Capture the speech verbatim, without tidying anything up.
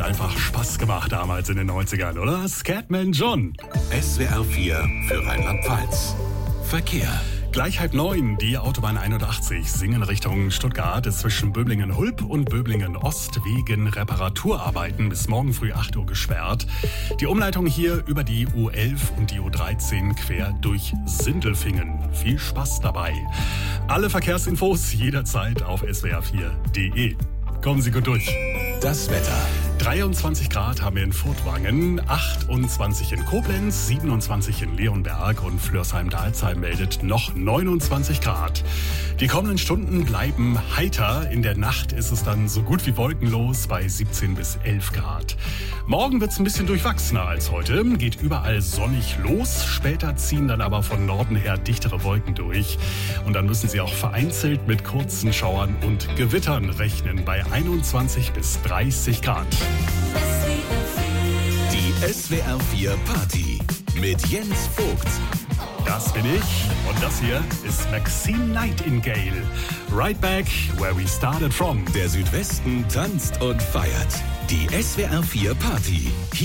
einfach Spaß gemacht damals in den neunzigern, oder? Scatman John. S W R vier für Rheinland-Pfalz. Verkehr. Gleich halb neun, die Autobahn einundachtzig Singen Richtung Stuttgart ist zwischen Böblingen-Hulp und Böblingen-Ost wegen Reparaturarbeiten bis morgen früh acht Uhr gesperrt. Die Umleitung hier über die U elf und die U dreizehn quer durch Sindelfingen. Viel Spaß dabei. Alle Verkehrsinfos jederzeit auf s w r vier punkt d e. Kommen Sie gut durch. Das Wetter. dreiundzwanzig Grad haben wir in Furtwangen, achtundzwanzig in Koblenz, siebenundzwanzig in Leonberg und Flörsheim-Dalsheim meldet noch neunundzwanzig Grad. Die kommenden Stunden bleiben heiter. In der Nacht ist es dann so gut wie wolkenlos bei siebzehn bis elf Grad. Morgen wird es ein bisschen durchwachsener als heute. Geht überall sonnig los. Später ziehen dann aber von Norden her dichtere Wolken durch. Und dann müssen Sie auch vereinzelt mit kurzen Schauern und Gewittern rechnen bei einundzwanzig bis dreißig Grad. Die S W R vier Party mit Jens Vogt. Das bin ich und das hier ist Maxine Nightingale. Right back where we started from. Der Südwesten tanzt und feiert. Die S W R vier Party.